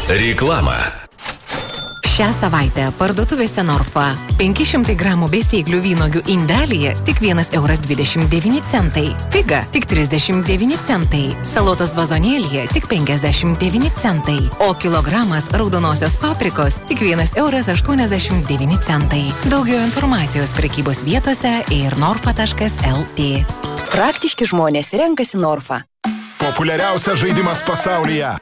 Reklama. Šią savaitę parduotuvėse Norfa 500 gramų besėglių vynogių indelyje tik 1,29 €. Figa tik 39 centai. Salotos vazonėlyje tik 59 centai. O kilogramas raudonosios paprikos tik 1,89 €. Daugiau informacijos prekybos vietose ir norfa.lt. Praktiški žmonės renkasi Norfa. Populiariausias žaidimas pasaulyje.